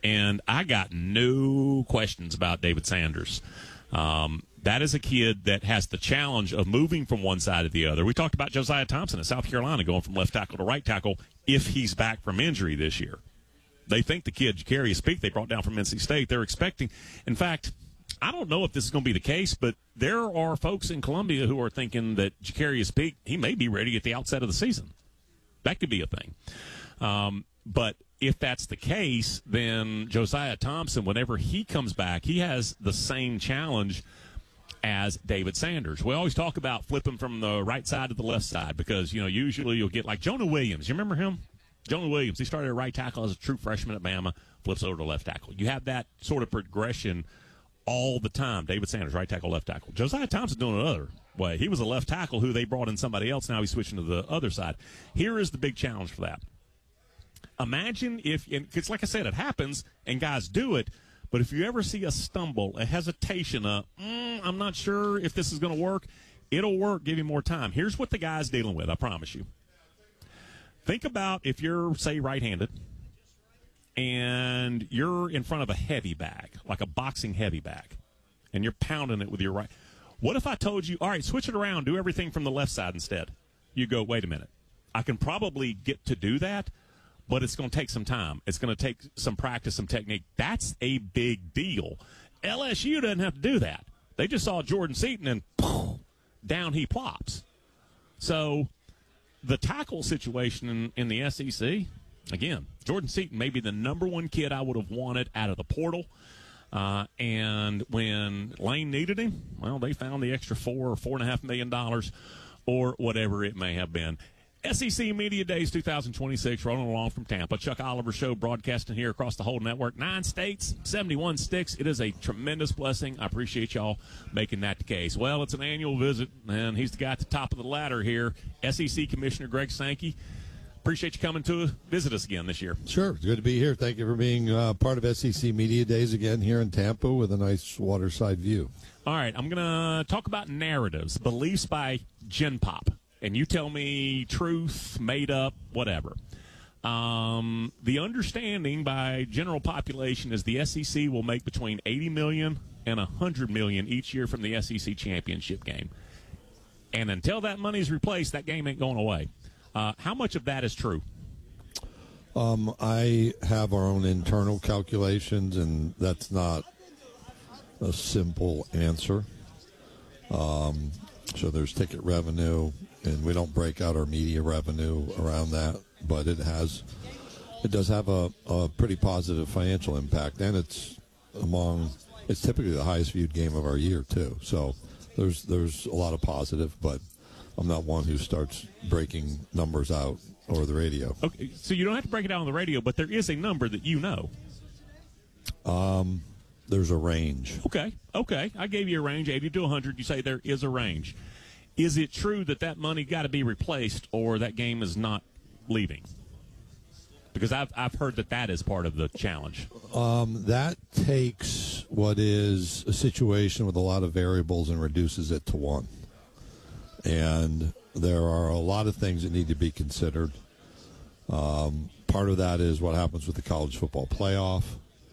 And I got no questions about David Sanders. That is a kid that has the challenge of moving from one side to the other. We talked about Josiah Thompson in South Carolina going from left tackle to right tackle if he's back from injury this year. They think the kid, Jacarius Peak, they brought down from NC State, they're expecting. In fact, I don't know if this is going to be the case, but there are folks in Columbia who are thinking that Jacarius Peak, he may be ready at the outset of the season. That could be a thing. But if that's the case, then Josiah Thompson, whenever he comes back, he has the same challenge as David Sanders. We always talk about flipping from the right side to the left side because, usually you'll get like Jonah Williams. You remember him? Jonah Williams, he started at right tackle as a true freshman at Bama, flips over to left tackle. You have that sort of progression all the time. David Sanders, right tackle, left tackle. Josiah Thompson doing it another way. He was a left tackle who they brought in somebody else. Now he's switching to the other side. Here is the big challenge for that. Imagine if, because like I said, it happens and guys do it, but if you ever see a stumble, a hesitation, I'm not sure if this is going to work, it'll work, give you more time. Here's what the guy's dealing with, I promise you. Think about if you're, say, right-handed, and you're in front of a heavy bag, like a boxing heavy bag, and you're pounding it with your right. What if I told you, all right, switch it around, do everything from the left side instead? You go, wait a minute. I can probably get to do that, but it's going to take some time. It's going to take some practice, some technique. That's a big deal. LSU doesn't have to do that. They just saw Jordan Seaton, and poof, down he plops. So the tackle situation in the SEC, again, Jordan Seaton may be the number one kid I would have wanted out of the portal. And when Lane needed him, well, they found the extra $4 or $4.5 million or whatever it may have been. SEC Media Days 2026, rolling along from Tampa. Chuck Oliver Show broadcasting here across the whole network. 9 states, 71 sticks. It is a tremendous blessing. I appreciate y'all making that the case. Well, it's an annual visit, and he's the guy at the top of the ladder here, SEC Commissioner Greg Sankey. Appreciate you coming to visit us again this year. Sure. Good to be here. Thank you for being part of SEC Media Days again here in Tampa with a nice waterside view. All right. I'm going to talk about narratives, beliefs by Gen Pop. And you tell me truth, made up, whatever. The understanding by general population is the SEC will make between $80 million and $100 million each year from the SEC championship game. And until that money is replaced, that game ain't going away. How much of that is true? I have our own internal calculations, and that's not a simple answer. So there's ticket revenue, and we don't break out our media revenue around that, but it does have a pretty positive financial impact, and it's typically the highest viewed game of our year too. So there's a lot of positive, but I'm not one who starts breaking numbers out over the radio. Okay, so you don't have to break it out on the radio, but there is a number that you know. There's a range. Okay. I gave you a range, 80 to 100. You say there is a range. Is it true that money got to be replaced or that game is not leaving? Because I've heard that is part of the challenge. That takes what is a situation with a lot of variables and reduces it to one. And there are a lot of things that need to be considered. Part of that is what happens with the college football playoff.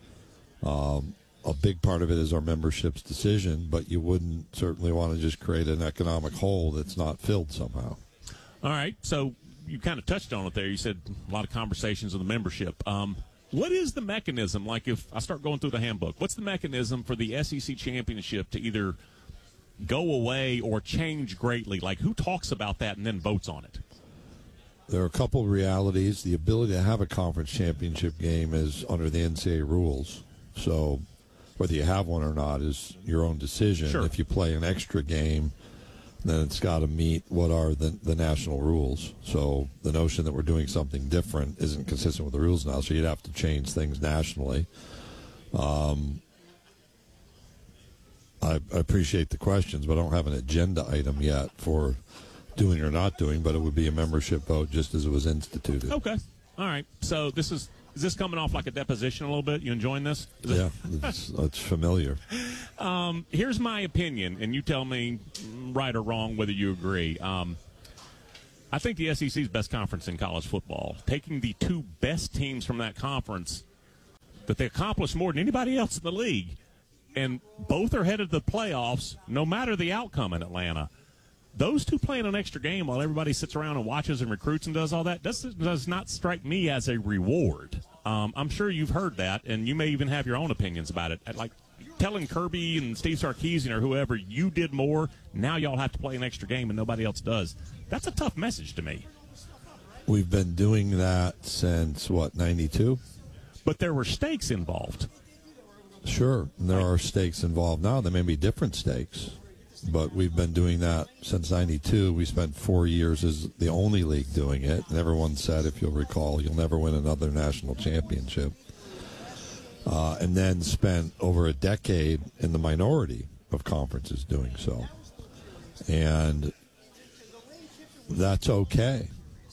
A big part of it is our membership's decision, but you wouldn't certainly want to just create an economic hole that's not filled somehow. All right. So you kind of touched on it there. You said a lot of conversations with the membership. What is the mechanism? Like if I start going through the handbook, what's the mechanism for the SEC championship to either go away or change greatly? Like who talks about that and then votes on it? There are a couple of realities. The ability to have a conference championship game is under the NCAA rules. So whether you have one or not is your own decision. Sure. If you play an extra game, then it's got to meet what are the national rules. So the notion that we're doing something different isn't consistent with the rules now, so you'd have to change things nationally. I appreciate the questions, but I don't have an agenda item yet for doing or not doing, but it would be a membership vote just as it was instituted. Okay. All right. So is this coming off like a deposition a little bit? You enjoying this? Yeah, it's familiar. Here's my opinion, and you tell me right or wrong whether you agree. I think the SEC's best conference in college football. Taking the two best teams from that conference that they accomplish more than anybody else in the league, and both are headed to the playoffs no matter the outcome in Atlanta. Those two playing an extra game while everybody sits around and watches and recruits and does all that does not strike me as a reward. I'm sure you've heard that, and you may even have your own opinions about it. Like telling Kirby and Steve Sarkisian or whoever, you did more, now y'all have to play an extra game and nobody else does. That's a tough message to me. We've been doing that since, 92? But there were stakes involved. Sure, and there are stakes involved now. There may be different stakes, but we've been doing that since 92. We spent 4 years as the only league doing it, and everyone said, if you'll recall, you'll never win another national championship. And then spent over a decade in the minority of conferences doing so. And that's okay.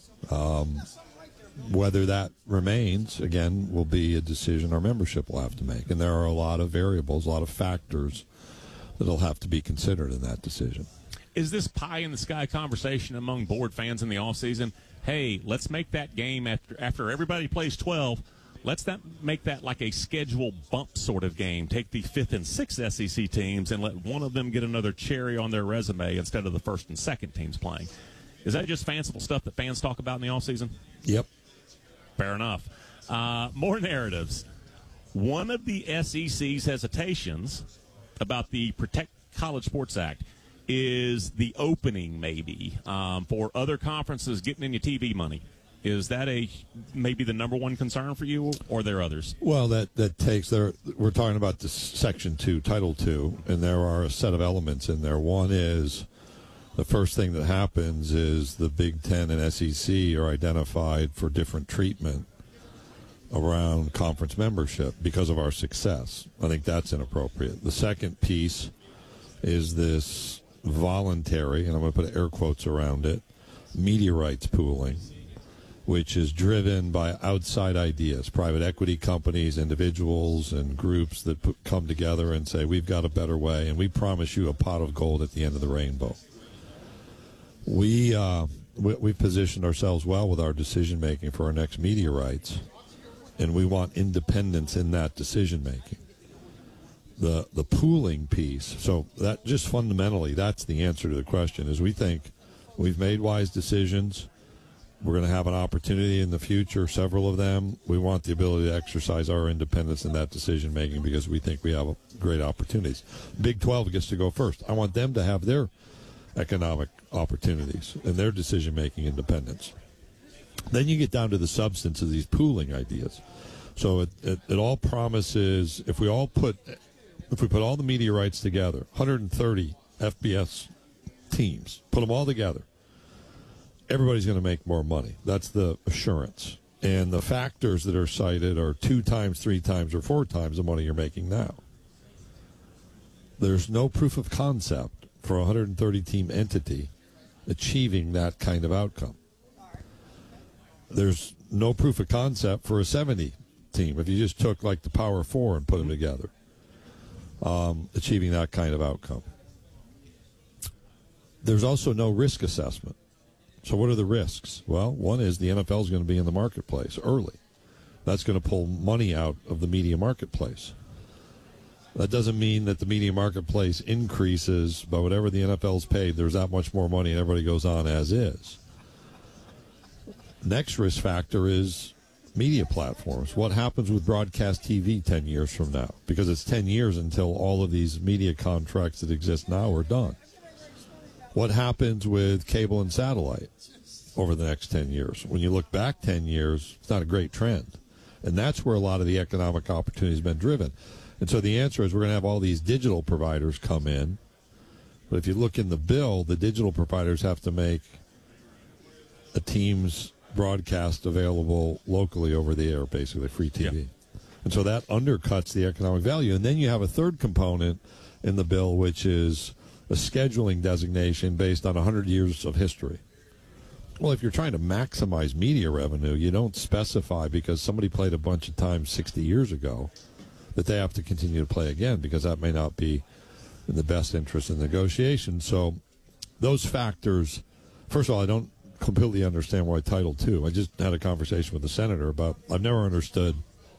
Whether that remains, again, will be a decision our membership will have to make. And there are a lot of variables, a lot of factors that will have to be considered in that decision. Is this pie-in-the-sky conversation among board fans in the offseason, hey, let's make that game after everybody plays 12, let's make that like a schedule bump sort of game. Take the 5th and 6th SEC teams and let one of them get another cherry on their resume instead of the 1st and 2nd teams playing. Is that just fanciful stuff that fans talk about in the offseason? Yep. Fair enough. More narratives. One of the SEC's hesitations about the Protect College Sports Act is the opening, maybe, for other conferences getting in your TV money. Is that maybe the number one concern for you, or are there others? Well, that takes we're talking about this Section 2, Title 2, and there are a set of elements in there. One is the first thing that happens is the Big Ten and SEC are identified for different treatment around conference membership because of our success. I think that's inappropriate. The second piece is this voluntary, and I'm going to put air quotes around it, media rights pooling, which is driven by outside ideas, private equity companies, individuals, and groups that come together and say, we've got a better way, and we promise you a pot of gold at the end of the rainbow. We've positioned ourselves well with our decision-making for our next media rights, and we want independence in that decision-making. The pooling piece, so that just fundamentally, that's the answer to the question, is we think we've made wise decisions. We're going to have an opportunity in the future, several of them. We want the ability to exercise our independence in that decision-making because we think we have great opportunities. Big 12 gets to go first. I want them to have their economic opportunities and their decision-making independence. Then you get down to the substance of these pooling ideas. So it all promises, if we put all the media rights together, 130 FBS teams, put them all together, everybody's going to make more money. That's the assurance. And the factors that are cited are 2 times, 3 times, or 4 times the money you're making now. There's no proof of concept for a 130-team entity achieving that kind of outcome. There's no proof of concept for a 70-team, if you just took like the Power 4 and put them together, achieving that kind of outcome. There's also no risk assessment. So what are the risks? Well, one is the NFL is going to be in the marketplace early. That's going to pull money out of the media marketplace. That doesn't mean that the media marketplace increases by whatever the NFL's paid. There's that much more money and everybody goes on as is. Next risk factor is media platforms. What happens with broadcast TV 10 years from now? Because it's 10 years until all of these media contracts that exist now are done. What happens with cable and satellite over the next 10 years? When you look back 10 years, it's not a great trend. And that's where a lot of the economic opportunity has been driven. And so the answer is we're going to have all these digital providers come in. But if you look in the bill, the digital providers have to make a team's broadcast available locally over the air, basically free TV. Yeah. And so that undercuts the economic value. And then you have a third component in the bill, which is a scheduling designation based on 100 years of history. Well, if you're trying to maximize media revenue, you don't specify because somebody played a bunch of times 60 years ago that they have to continue to play again, because that may not be in the best interest in negotiation. So those factors, first of all, I don't completely understand why Title II. I just had a conversation with the senator about, I've never understood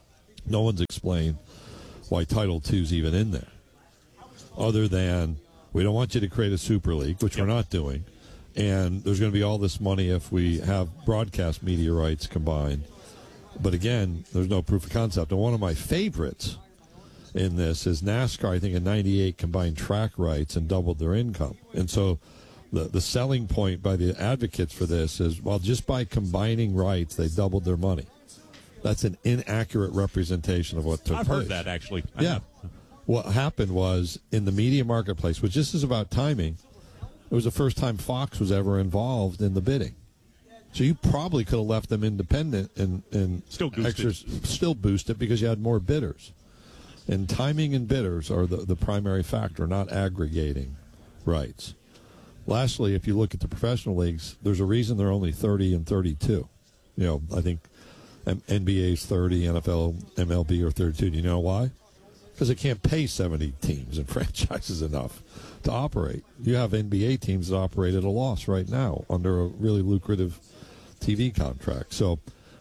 No one's explained why Title II is even in there, other than we don't want you to create a super league, which we're not doing, and there's going to be all this money if we have broadcast media rights combined. But again, there's no proof of concept. And one of my favorites in this is NASCAR, I think in 98, combined track rights and doubled their income. And so the selling point by the advocates for this is, well, just by combining rights, they doubled their money. That's an inaccurate representation of what took place. I've heard that, actually. Yeah. What happened was, in the media marketplace, which this is about timing, it was the first time Fox was ever involved in the bidding. So you probably could have left them independent and still boost it because you had more bidders. And timing and bidders are the primary factor, not aggregating rights. Lastly, if you look at the professional leagues, there's a reason they're only 30 and 32. I think NBA's 30, NFL, MLB are 32. Do you know why? Because they can't pay 70 teams and franchises enough to operate. You have NBA teams that operate at a loss right now under a really lucrative TV contract. So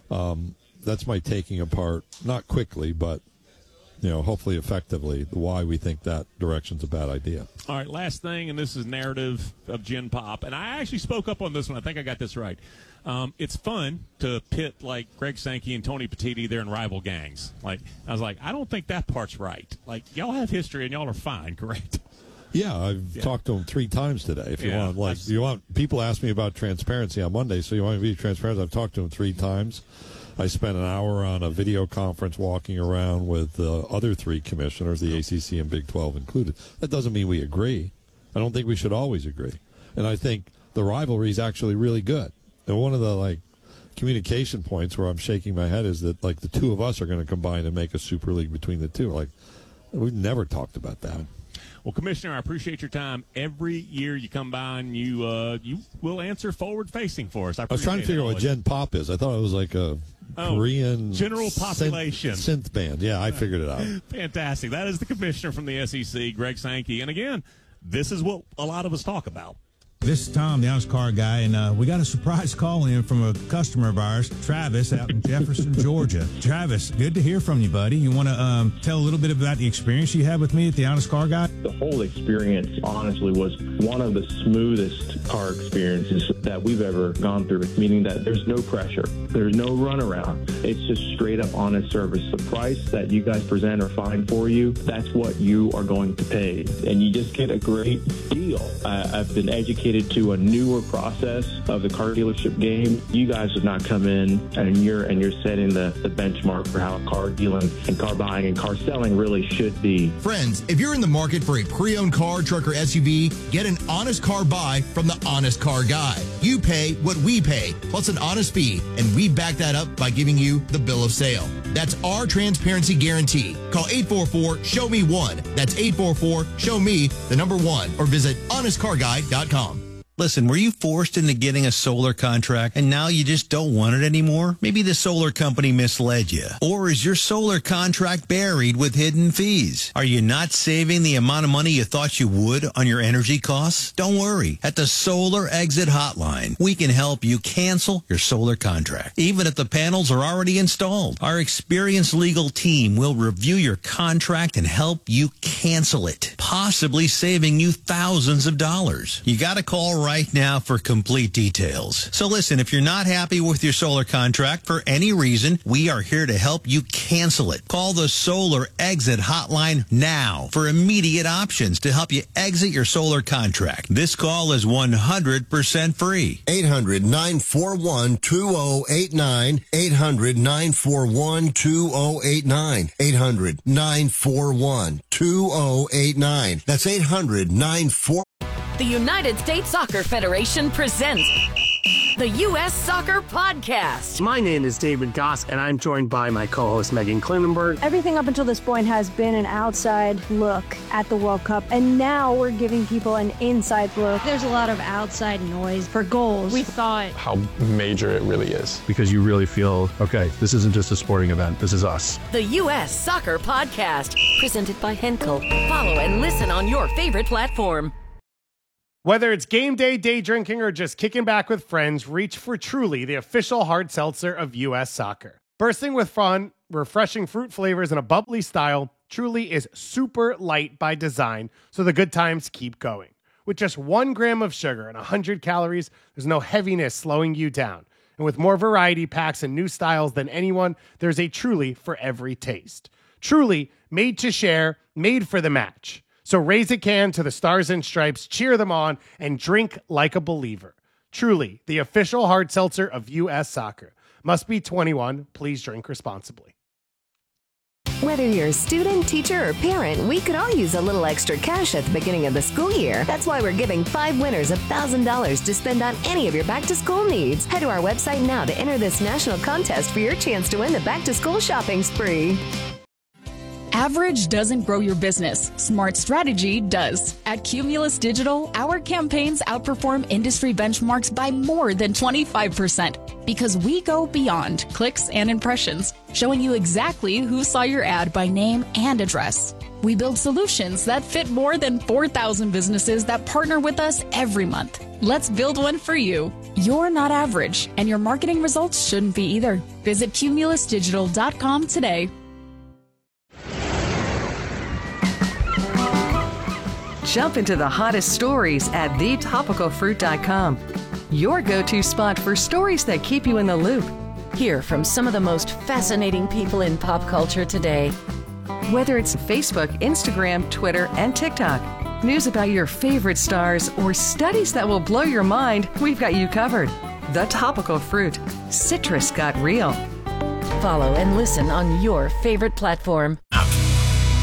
that's my taking apart, not quickly, but hopefully effectively, why we think that direction's a bad idea. All right, last thing, and this is narrative of Gen Pop, and I actually spoke up on this one. I think I got this right. It's fun to pit like Greg Sankey and Tony Petitti. They're in rival gangs. I was like, I don't think that part's right. Y'all have history and y'all are fine, correct? Yeah, I've talked to them 3 times today. If you want, people ask me about transparency on Monday, so you want me to be transparent. I've talked to them 3 times. I spent an hour on a video conference walking around with the other 3 commissioners, the ACC and Big 12 included. That doesn't mean we agree. I don't think we should always agree. And I think the rivalry is actually really good. And one of the communication points where I'm shaking my head is that the 2 of us are going to combine and make a super league between the 2. We've never talked about that. Well, Commissioner, I appreciate your time. Every year you come by and you will answer forward-facing for us. I was trying to figure out what Gen Pop is. I thought it was like a Korean general population synth band. Yeah, I figured it out. Fantastic. That is the Commissioner from the SEC, Greg Sankey. And again, this is what a lot of us talk about. This is Tom, the Honest Car Guy, and we got a surprise call in from a customer of ours, Travis, out in Jefferson, Georgia. Travis, good to hear from you, buddy. You want to tell a little bit about the experience you had with me at the Honest Car Guy? The whole experience, honestly, was one of the smoothest car experiences that we've ever gone through, meaning that there's no pressure. There's no runaround. It's just straight up honest service. The price that you guys present or find for you, that's what you are going to pay. And you just get a great deal. I've been educated to a newer process of the car dealership game. You guys have not come in and you're setting the benchmark for how car dealing and car buying and car selling really should be. Friends, if you're in the market for a pre-owned car, truck, or SUV, get an honest car buy from the Honest Car Guy. You pay what we pay, plus an honest fee, and we back that up by giving you the bill of sale. That's our transparency guarantee. Call 844-SHOW-ME-1. That's 844-SHOW-ME, the number 1, or visit honestcarguy.com. Listen, were you forced into getting a solar contract and now you just don't want it anymore? Maybe the solar company misled you. Or is your solar contract buried with hidden fees? Are you not saving the amount of money you thought you would on your energy costs? Don't worry. At the Solar Exit Hotline, we can help you cancel your solar contract, even if the panels are already installed. Our experienced legal team will review your contract and help you cancel it, possibly saving you thousands of dollars. You got to call right now for complete details. So listen, if you're not happy with your solar contract for any reason, we are here to help you cancel it. Call the Solar Exit Hotline now for immediate options to help you exit your solar contract. This call is 100% free. 800-941-2089. 800-941-2089. 800-941-2089. That's 800-941. The United States Soccer Federation presents the U.S. Soccer Podcast. My name is David Goss, and I'm joined by my co-host Megan Klinenberg. Everything up until this point has been an outside look at the World Cup, and now we're giving people an inside look. There's a lot of outside noise for goals. We thought how major it really is. Because you really feel, okay, this isn't just a sporting event, this is us. The U.S. Soccer Podcast, presented by Henkel. Follow and listen on your favorite platform. Whether it's game day, day drinking, or just kicking back with friends, reach for Truly, the official hard seltzer of U.S. Soccer. Bursting with fun, refreshing fruit flavors in a bubbly style, Truly is super light by design, so the good times keep going. With just 1 gram of sugar and 100 calories, there's no heaviness slowing you down. And with more variety packs and new styles than anyone, there's a Truly for every taste. Truly, made to share, made for the match. So raise a can to the Stars and Stripes, cheer them on, and drink like a believer. Truly, the official hard seltzer of U.S. Soccer. Must be 21. Please drink responsibly. Whether you're a student, teacher, or parent, we could all use a little extra cash at the beginning of the school year. That's why we're giving 5 winners $1,000 to spend on any of your back-to-school needs. Head to our website now to enter this national contest for your chance to win the back-to-school shopping spree. Average doesn't grow your business. Smart strategy does. At Cumulus Digital, our campaigns outperform industry benchmarks by more than 25% because we go beyond clicks and impressions, showing you exactly who saw your ad by name and address. We build solutions that fit more than 4,000 businesses that partner with us every month. Let's build one for you. You're not average, and your marketing results shouldn't be either. Visit cumulusdigital.com today. Jump into the hottest stories at thetopicalfruit.com. Your go-to spot for stories that keep you in the loop. Hear from some of the most fascinating people in pop culture today. Whether it's Facebook, Instagram, Twitter, and TikTok, news about your favorite stars, or studies that will blow your mind, we've got you covered. The Topical Fruit. Citrus got real. Follow and listen on your favorite platform.